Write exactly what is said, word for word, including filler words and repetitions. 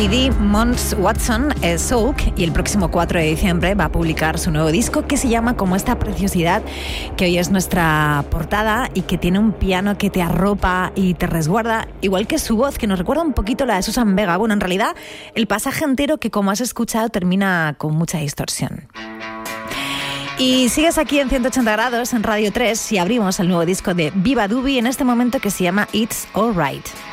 Didi Mons Watson es Soak y el próximo cuatro de diciembre va a publicar su nuevo disco que se llama como esta preciosidad que hoy es nuestra portada y que tiene un piano que te arropa y te resguarda, igual que su voz, que nos recuerda un poquito la de Susan Vega. Bueno, en realidad el pasaje entero, que como has escuchado termina con mucha distorsión. Y sigues aquí en ciento ochenta grados en Radio tres y abrimos el nuevo disco de Viva Dubi en este momento que se llama It's Alright.